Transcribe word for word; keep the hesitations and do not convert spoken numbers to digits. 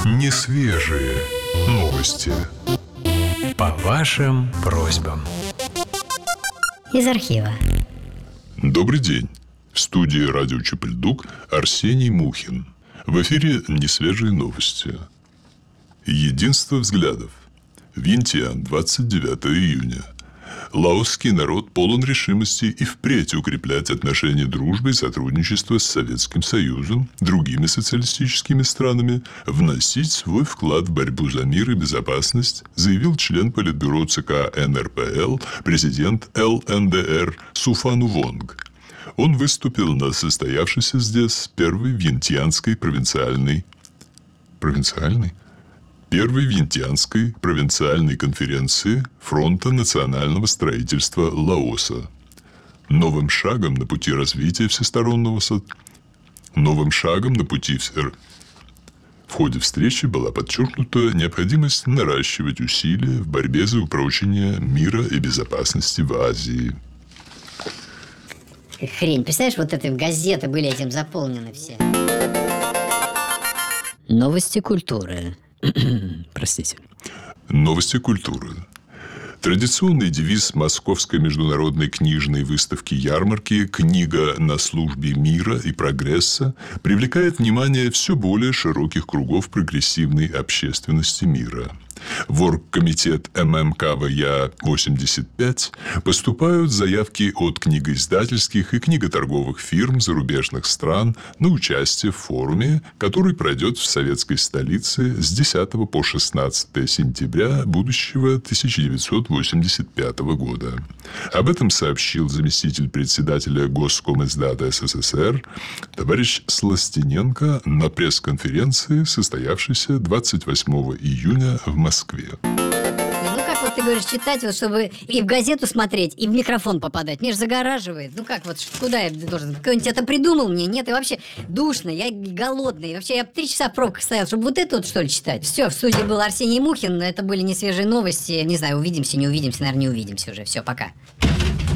Несвежие новости. По вашим просьбам. Из архива. Добрый день. В студии радио Чепельдук Арсений Мухин. В эфире несвежие новости. Единство взглядов. Вьентьян, двадцать девятого июня. Лаосский народ полон решимости и впредь укреплять отношения дружбы и сотрудничества с Советским Союзом, другими социалистическими странами, вносить свой вклад в борьбу за мир и безопасность, заявил член Политбюро ЦК эн эр пэ эл, президент эл эн дэ эр Суфанувонг. Он выступил на состоявшейся здесь первой вьентьянской провинциальной... Провинциальной? Первой Вьентьянской провинциальной конференции Фронта национального строительства Лаоса. Новым шагом на пути развития всестороннего со... Новым шагом на пути... В ходе встречи была подчеркнута необходимость наращивать усилия в борьбе за упрочение мира и безопасности в Азии. Хрень, представляешь, вот это газеты были этим заполнены все. Новости культуры. Простите. Новости культуры. Традиционный девиз Московской международной книжной выставки-ярмарки «Книга на службе мира и прогресса» привлекает внимание все более широких кругов прогрессивной общественности мира. В оргкомитет эм эм ка вэ я восемьдесят пять поступают заявки от книгоиздательских и книготорговых фирм зарубежных стран на участие в форуме, который пройдет в советской столице с десятого по шестнадцатое сентября будущего тысяча девятьсот восемьдесят пятого года. Об этом сообщил заместитель председателя Госкомиздата эс эс эс эр товарищ Сластененко на пресс-конференции, состоявшейся двадцать восьмого июня в Москве. Ну как вот ты говоришь, читать, вот, чтобы и в газету смотреть, и в микрофон попадать. Мне же загораживает. Ну как вот, куда я должен? Кто-нибудь это придумал мне? Нет, и вообще душно, я голодный. Вообще я три часа в пробках стоял, чтобы вот это вот что ли читать. Все, в студии был Арсений Мухин, это были несвежие новости. Не знаю, увидимся, не увидимся, наверное, не увидимся уже. Все, пока.